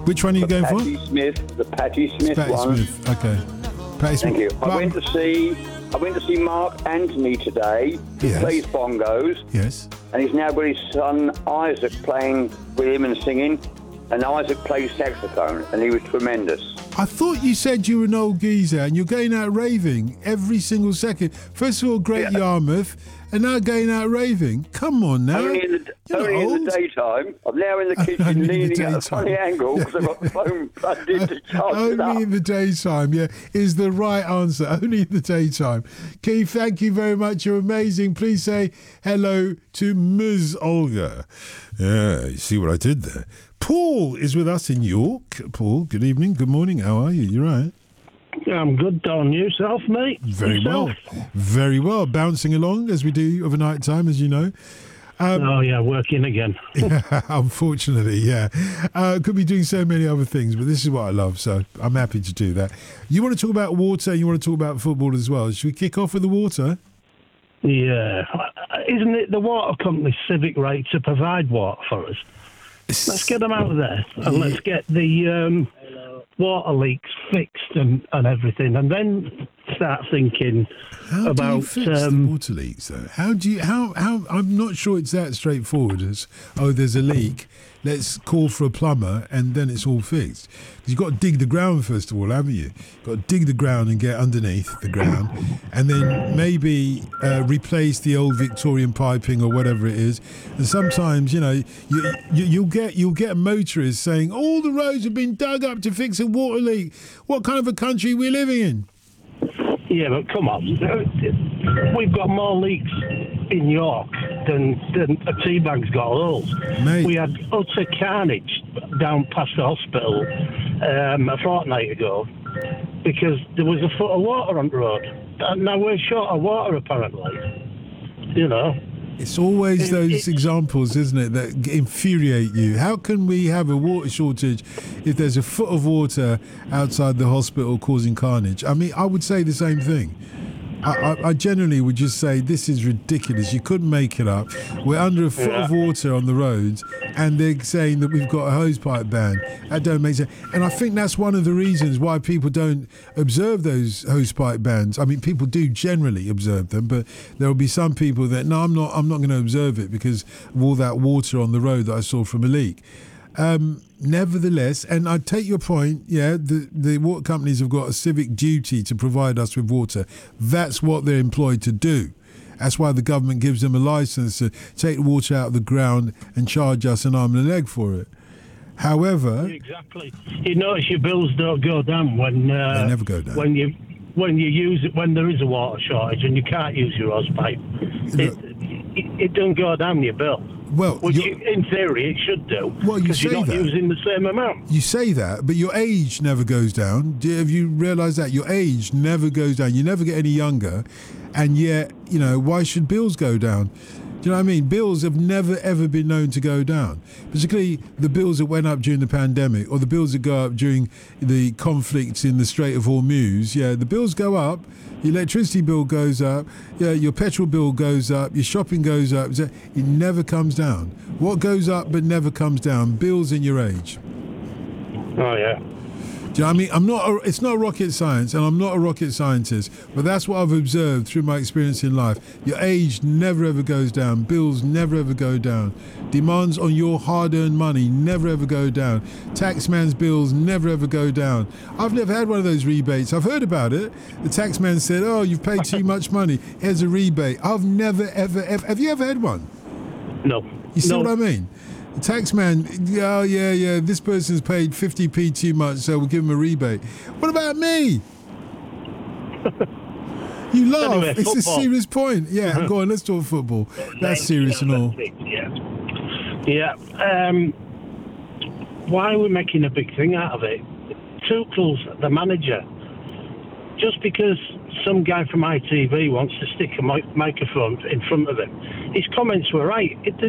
Which one are you going for? The Patti Smith Patti one. Smith. Okay. Patti Smith. Thank you. I went to see Mark Anthony today. He Yes. plays bongos, Yes. and he's now got his son Isaac playing with him and singing. And Isaac plays saxophone, and he was tremendous. I thought you said you were an old geezer and you're going out raving every single second. First of all, Great Yarmouth, and now going out raving. Come on now. Only in the daytime. I'm now in the kitchen Only in the leaning at a funny daytime. angle because I've got the phone plugged in to charge it up. Only in the daytime, yeah, is the right answer. Only in the daytime. Keith, thank you very much. You're amazing. Please say hello to Ms. Olga. Yeah, you see what I did there. Paul is with us in York. Paul, good evening, good morning. How are you? You right? I'm good, Don. Yourself, mate? Very Yourself? well. Very well. Bouncing along as we do of a night time, as you know. Oh, yeah, working again. Yeah, unfortunately, yeah. Could be doing so many other things, but this is what I love, so I'm happy to do that. You want to talk about water, you want to talk about football as well. Should we kick off with the water? Yeah. Isn't it the water company's civic right to provide water for us? Let's get them out of there and let's get the water leaks fixed and everything, and then start thinking How about do you fix the water leaks, though? How I'm not sure it's that straightforward as, oh, there's a leak, let's call for a plumber, and then it's all fixed. Because you've got to dig the ground, first of all, haven't you? You've got to dig the ground and get underneath the ground, and then maybe replace the old Victorian piping or whatever it is. And sometimes, you know, you'll get a motorist saying, all the roads have been dug up to fix a water leak. What kind of a country are we living in? Yeah, but come on. We've got more leaks in York than a tea bag's got holes. Mate. We had utter carnage down past the hospital a fortnight ago because there was a foot of water on the road. And now we're short of water, apparently. You know. It's always those examples, isn't it, that infuriate you. How can we have a water shortage if there's a foot of water outside the hospital causing carnage? I mean, I would say the same thing. I generally would just say this is ridiculous. You couldn't make it up. We're under a foot of water on the roads and they're saying that we've got a hosepipe ban. That don't make sense. And I think that's one of the reasons why people don't observe those hosepipe bans. I mean, people do generally observe them, but there will be some people that, no, I'm not going to observe it because of all that water on the road that I saw from a leak. Nevertheless, and I take your point, yeah, the water companies have got a civic duty to provide us with water. That's what they're employed to do. That's why the government gives them a license to take the water out of the ground and charge us an arm and a leg for it. However... Exactly. You notice your bills don't go down when... they never go down. When you use it, when there is a water shortage and you can't use your hose pipe. It doesn't go down your bill. Well, which in theory it should do. Well, you say you're not that. using the same amount. You say that, but your age never goes down. Have you realised that? Your age never goes down. You never get any younger. And yet, you know, why should bills go down? Do you know what I mean? Bills have never, ever been known to go down. Particularly the bills that went up during the pandemic or the bills that go up during the conflicts in the Strait of Hormuz. Yeah, the bills go up. Your electricity bill goes up. Yeah, your petrol bill goes up. Your shopping goes up. It never comes down. What goes up but never comes down? Bills in your age. Oh, yeah. Do you know what I mean? It's not rocket science, and I'm not a rocket scientist, but that's what I've observed through my experience in life. Your age never ever goes down. Bills never ever go down. Demands on your hard-earned money never ever go down. Taxman's bills never ever go down. I've never had one of those rebates. I've heard about it. The taxman said, oh, you've paid too much money. Here's a rebate. I've never ever... Have you ever had one? No. You see what I mean? The taxman, oh, yeah, this person's paid 50p too much, so we'll give him a rebate. What about me? You laugh. Anyway, it's football. a serious point. Yeah, go on, let's talk football. That's serious and all. Yeah. Why are we making a big thing out of it? Tuchel's the manager. Just because some guy from ITV wants to stick a microphone in front of him, his comments were right.